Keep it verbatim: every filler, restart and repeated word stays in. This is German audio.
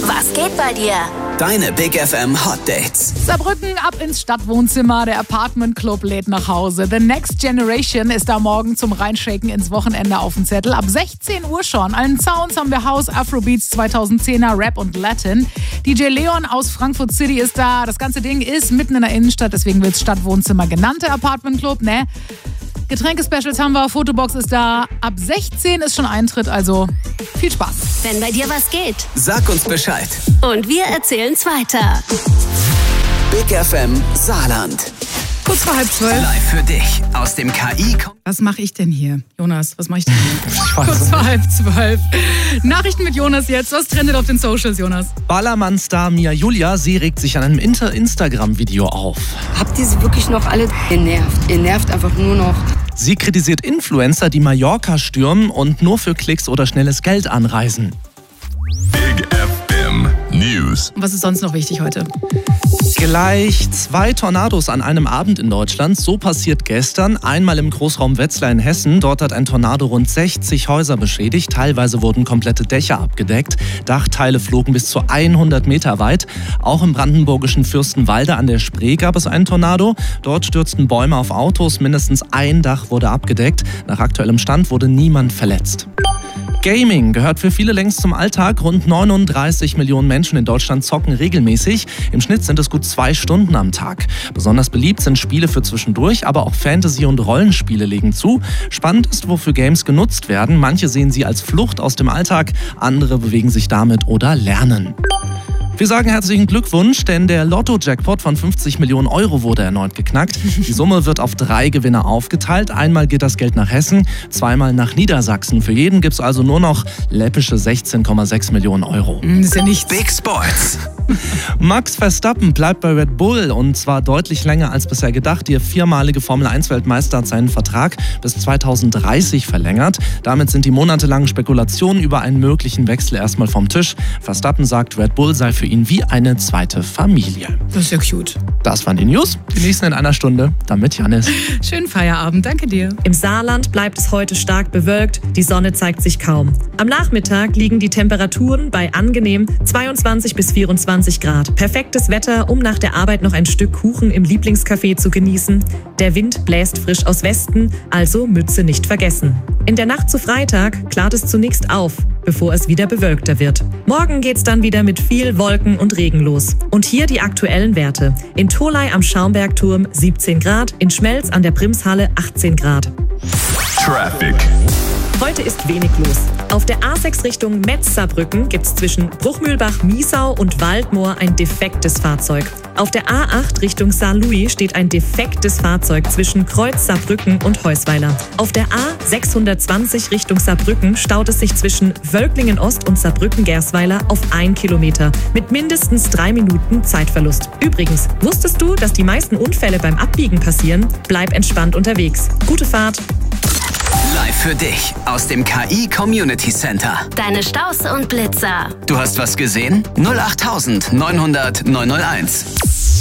Was geht bei dir? Deine Big F M Hot Dates. Saarbrücken ab ins Stadtwohnzimmer. Der Apartment Club lädt nach Hause. The Next Generation ist da morgen zum Reinshaken ins Wochenende auf dem Zettel. Ab sechzehn Uhr schon. Allen Sounds haben wir House, Afrobeats, zweitausendzehner, Rap und Latin. D J Leon aus Frankfurt City ist da. Das ganze Ding ist mitten in der Innenstadt, deswegen wird es Stadtwohnzimmer genannt, der Apartment Club, ne? Getränke-Specials haben wir, Fotobox ist da. Ab sechzehn ist schon Eintritt, also viel Spaß. Wenn bei dir was geht, Sag uns Bescheid. und wir erzählen's weiter. Big F M Saarland. Kurz vor halb zwölf. Live für dich aus dem K I. Was mache ich denn hier? Jonas, was mache ich denn hier? Kurz vor halb zwölf. Nachrichten mit Jonas jetzt. Was trendet auf den Socials, Jonas? Ballermann-Star Mia Julia, sie regt sich an einem Inter- Instagram-Video auf. Habt ihr sie wirklich noch alle? Ihr nervt. Ihr nervt einfach nur noch. Sie kritisiert Influencer, die Mallorca stürmen und nur für Klicks oder schnelles Geld anreisen. Big F M News. Was ist sonst noch wichtig heute? Gleich zwei Tornados an einem Abend in Deutschland. So passiert gestern. Einmal im Großraum Wetzlar in Hessen. Dort hat ein Tornado rund sechzig Häuser beschädigt. Teilweise wurden komplette Dächer abgedeckt. Dachteile flogen bis zu hundert Meter weit. Auch im brandenburgischen Fürstenwalde an der Spree gab es einen Tornado. Dort stürzten Bäume auf Autos. Mindestens ein Dach wurde abgedeckt. Nach aktuellem Stand wurde niemand verletzt. Gaming gehört für viele längst zum Alltag. Rund neununddreißig Millionen Menschen in Deutschland zocken regelmäßig. Im Schnitt sind es gut zwei Stunden am Tag. Besonders beliebt sind Spiele für zwischendurch, aber auch Fantasy- und Rollenspiele legen zu. Spannend ist, wofür Games genutzt werden. Manche sehen sie als Flucht aus dem Alltag, andere bewegen sich damit oder lernen. Wir sagen herzlichen Glückwunsch, denn der Lotto-Jackpot von fünfzig Millionen Euro wurde erneut geknackt. Die Summe wird auf drei Gewinner aufgeteilt. Einmal geht das Geld nach Hessen, zweimal nach Niedersachsen. Für jeden gibt es also nur noch läppische sechzehn Komma sechs Millionen Euro. Das ist ja nichts. Big Sports. Max Verstappen bleibt bei Red Bull und zwar deutlich länger als bisher gedacht. Der viermalige Formel eins Weltmeister hat seinen Vertrag bis zweitausenddreißig verlängert. Damit sind die monatelangen Spekulationen über einen möglichen Wechsel erstmal vom Tisch. Verstappen sagt, Red Bull sei für ihn wie eine zweite Familie. Das ist ja cute. Das waren die News. Die nächsten in einer Stunde. Dann mit Janis. Schönen Feierabend, danke dir. Im Saarland bleibt es heute stark bewölkt, die Sonne zeigt sich kaum. Am Nachmittag liegen die Temperaturen bei angenehm zweiundzwanzig bis vierundzwanzig Grad. Perfektes Wetter, um nach der Arbeit noch ein Stück Kuchen im Lieblingscafé zu genießen. Der Wind bläst frisch aus Westen, also Mütze nicht vergessen. In der Nacht zu Freitag klart es zunächst auf, bevor es wieder bewölkter wird. Morgen geht's dann wieder mit viel Wolken und Regen los. Und hier die aktuellen Werte. In Tholey am Schaumbergturm siebzehn Grad, in Schmelz an der Primshalle achtzehn Grad. Traffic. Heute ist wenig los. Auf der A sechs Richtung Metz-Saarbrücken gibt's zwischen Bruchmühlbach-Miesau und Waldmoor ein defektes Fahrzeug. Auf der A acht Richtung Saarlouis steht ein defektes Fahrzeug zwischen Kreuz Saarbrücken und Heusweiler. Auf der A sechshundertzwanzig Richtung Saarbrücken staut es sich zwischen Wölklingen-Ost und Saarbrücken-Gersweiler auf ein Kilometer mit mindestens drei Minuten Zeitverlust. Übrigens, wusstest du, dass die meisten Unfälle beim Abbiegen passieren? Bleib entspannt unterwegs. Gute Fahrt! Live für dich aus dem K I Community Center. Deine Staus und Blitzer. Du hast was gesehen? null acht neun null null neun null eins.